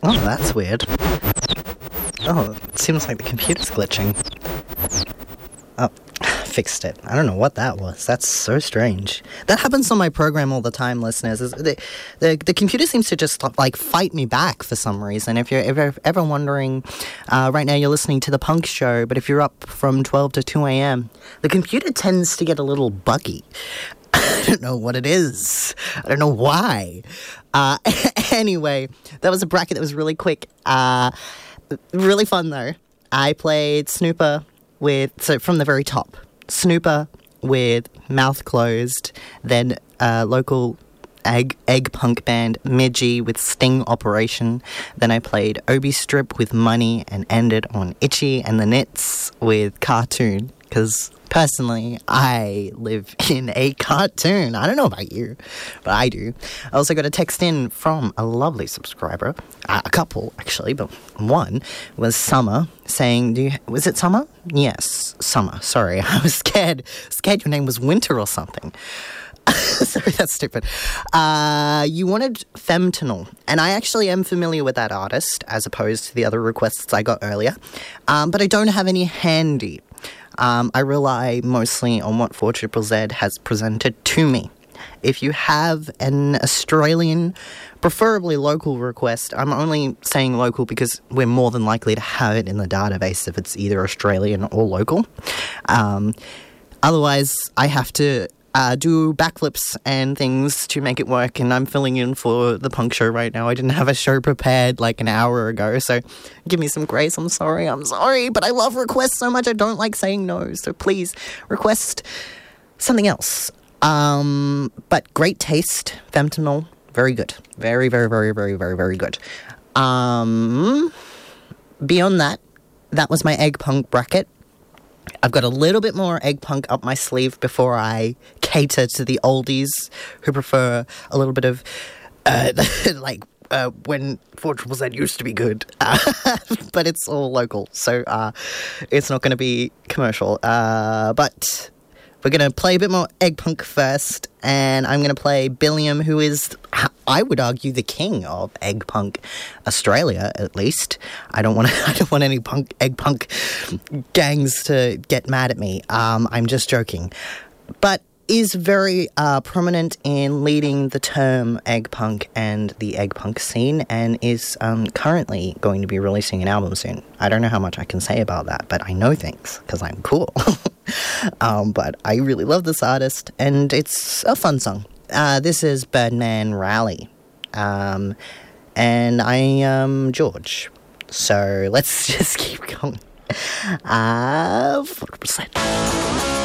Oh, that's weird. Oh, it seems like the computer's glitching. Oh, fixed it. I don't know what that was. That's so strange. That happens on my program all the time, listeners. The computer seems to just like fight me back for some reason. If you're ever wondering, right now you're listening to The Punk Show, but if you're up from 12 to 2 a.m., the computer tends to get a little buggy. I don't know what it is. I don't know why. Anyway, that was a bracket that was really quick. Really fun, though. I played Snooper from the very top. Snooper with Mouth Closed, then local egg punk band Midgie with Sting Operation. Then I played Obi Strip with Money and ended on Itchy and the Knits with Cartoon, because personally, I live in a cartoon. I don't know about you, but I do. I also got a text in from a lovely subscriber, a couple actually, but one was Summer saying, was it Summer? Yes, Summer. Sorry, I was scared your name was Winter or something. Sorry, that's stupid. You wanted Femtonal, and I actually am familiar with that artist as opposed to the other requests I got earlier, but I don't have any handy. I rely mostly on what 4ZZZ has presented to me. If you have an Australian, preferably local request, I'm only saying local because we're more than likely to have it in the database if it's either Australian or local. Otherwise, I have to do backflips and things to make it work, and I'm filling in for the Punk Show right now. I didn't have a show prepared like an hour ago, so give me some grace. I'm sorry, but I love requests so much I don't like saying no, so please request something else. But great taste, Femtonal, very good. Very, very, very, very, very, very good. Beyond that was my Egg Punk bracket. I've got a little bit more Egg Punk up my sleeve before I cater to the oldies who prefer a little bit of, when 4ZZZ used to be good. But it's all local, so it's not going to be commercial. But we're going to play a bit more Egg Punk first, and I'm going to play Billiam, who is, I would argue, the king of Egg Punk Australia, at least. I don't want any Egg Punk gangs to get mad at me. I'm just joking. But is very prominent in leading the term Egg Punk and the Egg Punk scene, and is currently going to be releasing an album soon. I don't know how much I can say about that, but I know things, because I'm cool. But I really love this artist, and it's a fun song. This is Birdman Rally, and I am George. So let's just keep going. 4%.